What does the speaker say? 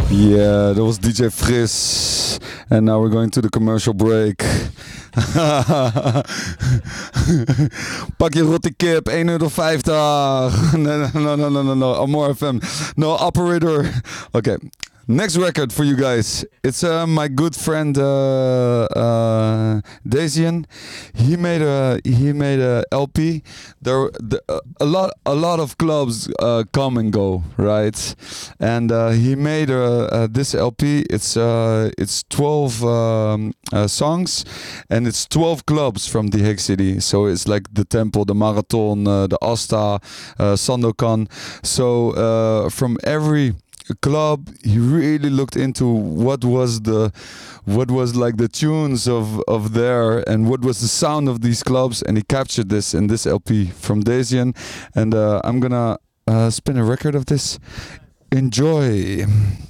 Yeah, that was DJ Fris. And now we're going to the commercial break. Pak je rotte kip, 1,50 €. No, Amor FM. No, operator. Okay. Next record for you guys. It's my good friend Dacian. He made a LP. A lot of clubs come and go, right? And he made this LP. It's 12 songs, and it's 12 clubs from The Hague City. So it's like the Temple, the Marathon, the Asta, Sandokan. So from every club, he really looked into what was like the tunes of there, and what was the sound of these clubs, and he captured this in this LP from Dacian. And I'm gonna spin a record of this. Enjoy.